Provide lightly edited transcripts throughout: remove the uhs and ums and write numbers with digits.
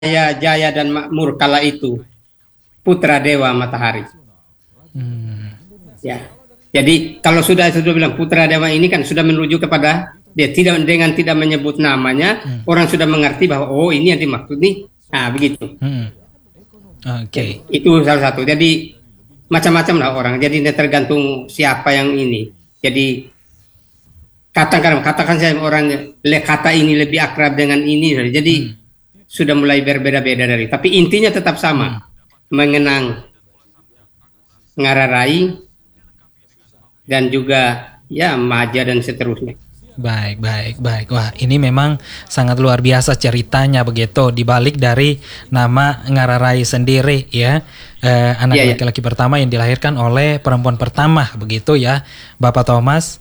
jaya dan makmur kala itu putra dewa matahari. Ya. Jadi kalau sudah bilang putra dewa ini kan sudah menuju kepada dia tidak dengan tidak menyebut namanya, orang sudah mengerti bahwa oh ini yang dimaksud nih. Nah, begitu. Oke. Itu salah satu. Jadi macam-macam lah orang. Jadi tergantung siapa yang ini. Jadi katakan saya orang kata ini lebih akrab dengan ini. Jadi sudah mulai berbeda-beda dari. Tapi intinya tetap sama. Mengenang Ngararai dan juga ya Maja dan seterusnya. Baik. Wah, ini memang sangat luar biasa ceritanya begitu dibalik dari nama Ngararai sendiri ya. Anak laki-laki pertama yang dilahirkan oleh perempuan pertama begitu ya, Bapak Thomas.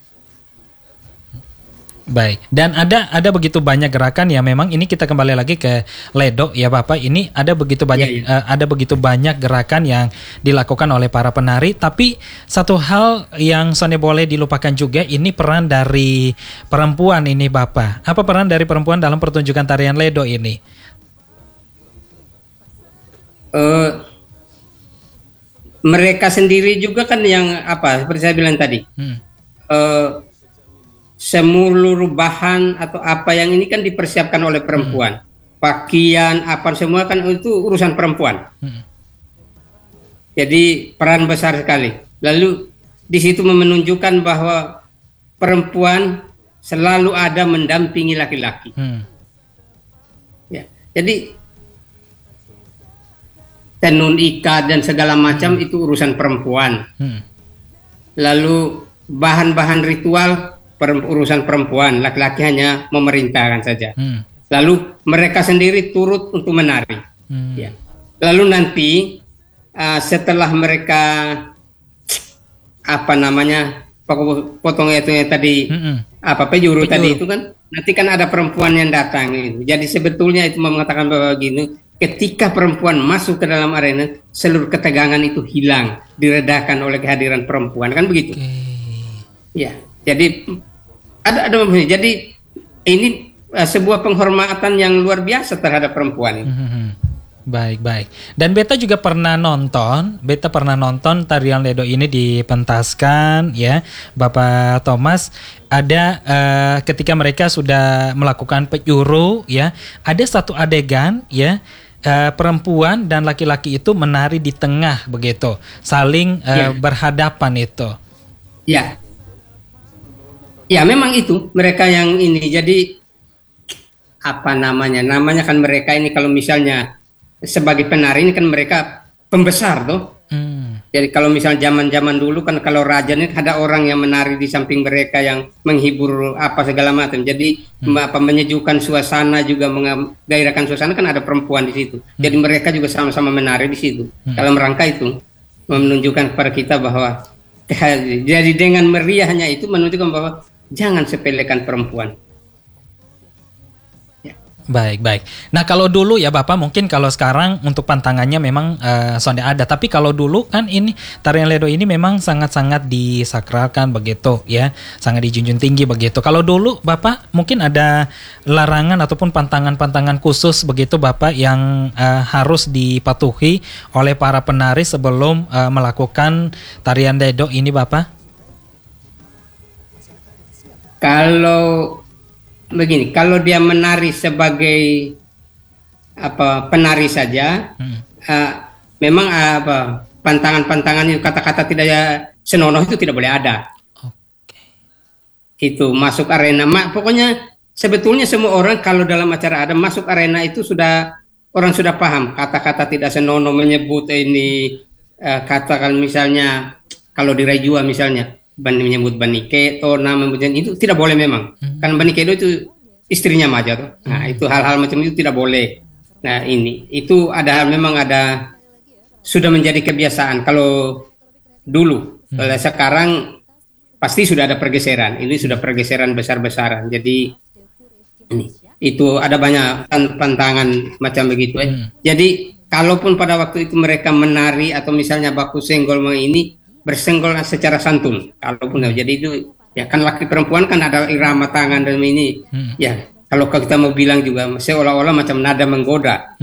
Baik, dan ada begitu banyak gerakan ya, memang ini kita kembali lagi ke Ledo ya Bapak. Ini ada begitu banyak ada begitu banyak gerakan yang dilakukan oleh para penari, tapi satu hal yang Sonny boleh dilupakan juga, ini peran dari perempuan ini Bapak. Apa peran dari perempuan dalam pertunjukan tarian Ledo ini? Mereka sendiri juga kan yang seperti saya bilang tadi. Seluruh bahan atau apa yang ini kan dipersiapkan oleh perempuan. Pakaian, apa semua kan itu urusan perempuan. Jadi peran besar sekali. Lalu di situ menunjukkan bahwa perempuan selalu ada mendampingi laki-laki. Ya, jadi tenun ikat dan segala macam itu urusan perempuan. Lalu bahan-bahan ritual urusan perempuan, laki-laki hanya memerintahkan saja. Lalu mereka sendiri turut untuk menari. Ya. Lalu nanti setelah mereka potong itu yang tadi pejuru tadi itu kan, nanti kan ada perempuan yang datang. Jadi sebetulnya itu mengatakan bahwa gini, ketika perempuan masuk ke dalam arena, seluruh ketegangan itu hilang, diredakan oleh kehadiran perempuan, kan begitu. Ya, jadi jadi ini sebuah penghormatan yang luar biasa terhadap perempuan. Baik. Dan Beta juga pernah nonton tarian Ledo ini dipentaskan ya, Bapak Thomas. Ada ketika mereka sudah melakukan pejuru ya, ada satu adegan ya, perempuan dan laki-laki itu menari di tengah begitu, saling berhadapan itu. Ya. Ya memang itu mereka yang ini. Jadi namanya kan mereka ini kalau misalnya sebagai penari ini kan mereka pembesar tuh. Jadi kalau misalnya zaman-zaman dulu kan kalau raja ini ada orang yang menari di samping mereka yang menghibur apa segala macam. Jadi menyejukkan suasana juga menggairahkan suasana kan ada perempuan di situ. Jadi mereka juga sama-sama menari di situ. Dalam rangka itu menunjukkan kepada kita bahwa jadi dengan meriahnya itu menunjukkan bahwa jangan sepelekan perempuan. Ya. Baik. Nah kalau dulu ya Bapak, mungkin kalau sekarang untuk pantangannya memang sudah ada. Tapi kalau dulu kan ini tarian Ledo ini memang sangat-sangat disakralkan begitu ya, sangat dijunjung tinggi begitu. Kalau dulu Bapak mungkin ada larangan ataupun pantangan-pantangan khusus begitu Bapak yang harus dipatuhi oleh para penari sebelum melakukan tarian Ledo ini Bapak? Kalau begini, kalau dia menari sebagai penari saja, memang pantangan-pantangan itu kata-kata tidak senonoh itu tidak boleh ada. Itu masuk arena, pokoknya sebetulnya semua orang kalau dalam acara ada masuk arena itu orang sudah paham kata-kata tidak senonoh menyebut ini, katakan misalnya kalau di Rejua misalnya menyebut Banikedo, nama itu tidak boleh memang. Karena Banikedo itu istrinya Maja tuh. Nah, itu hal-hal macam itu tidak boleh. Nah, itu memang ada sudah menjadi kebiasaan kalau dulu. Kalau sekarang pasti sudah ada pergeseran. Ini sudah pergeseran besar-besaran. Jadi itu ada banyak pantangan macam begitu. Jadi kalaupun pada waktu itu mereka menari atau misalnya baku senggol ini bersenggol secara santun, kalaupun jadi itu ya kan laki perempuan kan ada irama tangan dan ini ya kalau kita mau bilang juga seolah-olah macam nada menggoda.